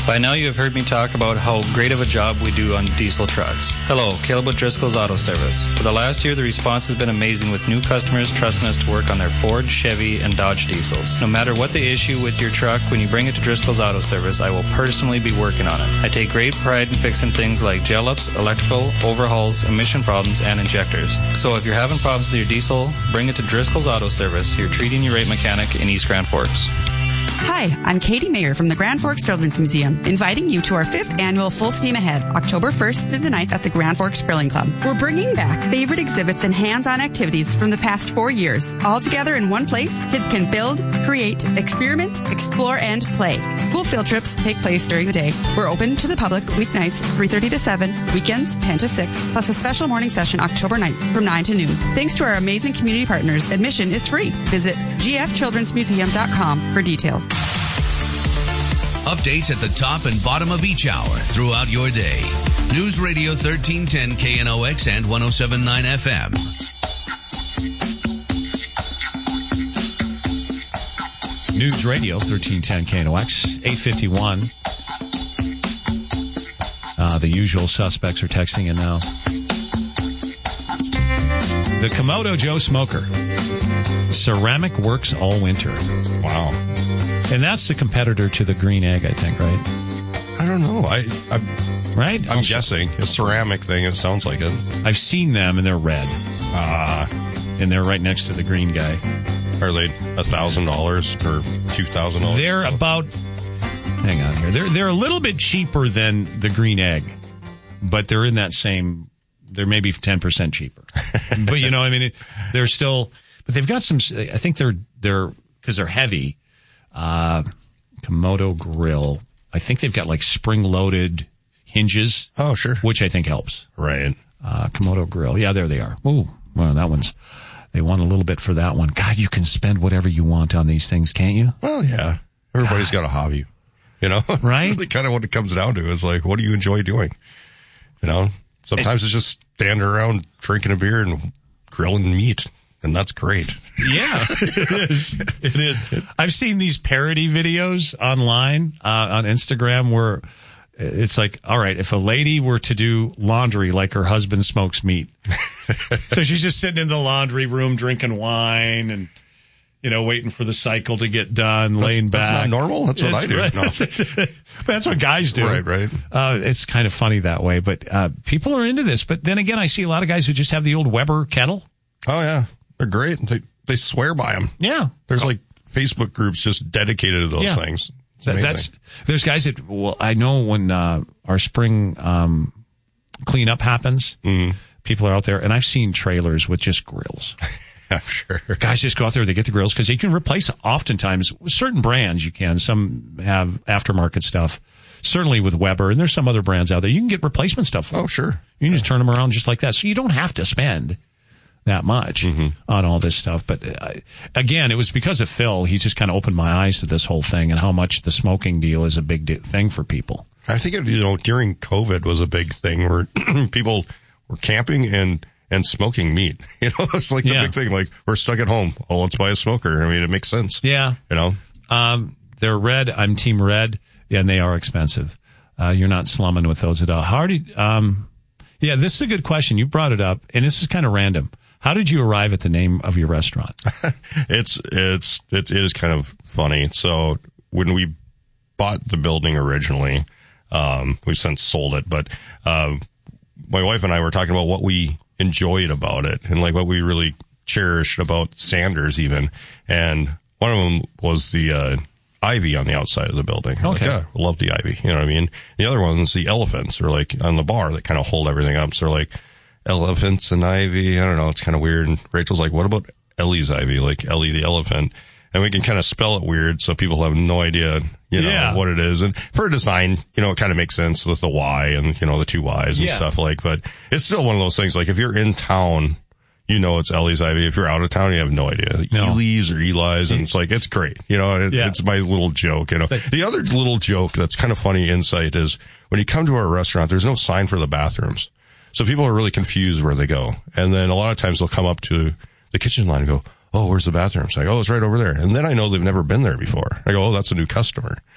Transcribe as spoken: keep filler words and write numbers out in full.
By now you have heard me talk about how great of a job we do on diesel trucks. Hello, Caleb with Driscoll's Auto Service. For the last year, the response has been amazing with new customers trusting us to work on their Ford, Chevy, and Dodge diesels. No matter what the issue with your truck, when you bring it to Driscoll's Auto Service, I will personally be working on it. I take great pride in fixing things like gel ups, electrical, overhauls, emission problems, and injectors. So if you're having problems with your diesel, bring it to Driscoll's Auto Service, your treating you right mechanic in East Grand Forks. Hi, I'm Katie Mayer from the Grand Forks Children's Museum, inviting you to our fifth annual Full Steam Ahead, October first through the ninth at the Grand Forks Grilling Club. We're bringing back favorite exhibits and hands-on activities from the past four years. All together in one place, kids can build, create, experiment, explore, and play. School field trips take place during the day. We're open to the public weeknights three thirty to seven, weekends ten to six, plus a special morning session October ninth from nine to noon. Thanks to our amazing community partners, admission is free. Visit g f children's museum dot com for details. Updates at the top and bottom of each hour throughout your day. News Radio thirteen ten K N O X and one oh seven point nine F M. News Radio thirteen ten K N O X, eight fifty-one. Uh, the usual suspects are texting in now. The Komodo Joe Smoker. Ceramic works all winter. Wow. And that's the competitor to the green egg, I think, right? I don't know. I, I right? I'm Also, guessing a ceramic thing. It sounds like it. I've seen them, and they're red. Ah, and they're right next to the green guy. Are they a thousand dollars or two thousand dollars? They're about. Hang on here. They're they're a little bit cheaper than the green egg, but they're in that same. They're maybe ten percent cheaper. But you know, I mean, it, they're still. But they've got some. I think they're they're because they're heavy. Uh, Komodo grill. I think they've got like spring-loaded hinges. Oh, sure. Which I think helps. Right. Uh, Komodo grill. Yeah, there they are. Ooh, well, that one's. They want a little bit for that one. God, you can spend whatever you want on these things, can't you? Well, yeah. Everybody's got a hobby. You know, right? Really, kind of what it comes down to is like, what do you enjoy doing? You know, sometimes it's just standing around drinking a beer and grilling meat. And that's great. Yeah, it is. It is. I've seen these parody videos online uh, on Instagram where it's like, all right, if a lady were to do laundry like her husband smokes meat. So she's just sitting in the laundry room drinking wine and, you know, waiting for the cycle to get done, that's, laying back. That's not normal. That's what it's, I do. Right. No. But that's what guys do. Right, right. Uh, it's kind of funny that way. But uh, people are into this. But then again, I see a lot of guys who just have the old Weber kettle. Oh, yeah. They're great. They, they swear by them. Yeah. There's like Facebook groups just dedicated to those yeah. things. That, that's there's guys that well I know when uh, our spring um, cleanup happens, mm-hmm. people are out there, and I've seen trailers with just grills. I'm sure. Guys just go out there, they get the grills because you can replace. Oftentimes, with certain brands you can. Some have aftermarket stuff. Certainly with Weber, and there's some other brands out there you can get replacement stuff for. Oh, sure. You can just turn them around just like that, so you don't have to spend that much mm-hmm. on all this stuff. But uh, again, it was because of Phil. He just kind of opened my eyes to this whole thing and how much the smoking deal is a big de- thing for people. I think, it, you know, during COVID was a big thing where people were camping and, and smoking meat. You know, it's like the yeah. big thing. Like, we're stuck at home. Oh, let's buy a smoker. I mean, it makes sense. Yeah. You know? Um, they're red. I'm team red. Yeah, and they are expensive. Uh, you're not slumming with those at all. How did, um, yeah, this is a good question. You brought it up, and this is kind of random. How did you arrive at the name of your restaurant? it's, it's, it is kind of funny. So when we bought the building originally, um, we've since sold it, but, uh, my wife and I were talking about what we enjoyed about it and like what we really cherished about Sanders even. And one of them was the, uh, ivy on the outside of the building. Okay. Like, yeah, I love the ivy. You know what I mean? The other one's the elephants, or like on the bar that kind of hold everything up. So like, elephants and ivy. I don't know. It's kind of weird. And Rachel's like, what about Ellie's ivy? Like Ellie the elephant. And we can kind of spell it weird so people have no idea, you know, yeah. what it is. And for a design, you know, it kind of makes sense with the Y and, you know, the two Y's and yeah. stuff like, but it's still one of those things. Like if you're in town, you know, it's Ellie's ivy. If you're out of town, you have no idea. No. Ellie's or Eli's. And it's like, it's great. You know, it, yeah. it's my little joke, you know. The other little joke that's kind of funny insight is when you come to our restaurant, there's no sign for the bathrooms. So people are really confused where they go. And then a lot of times they'll come up to the kitchen line and go, oh, where's the bathroom? So I go, oh, it's right over there. And then I know they've never been there before. I go, oh, that's a new customer.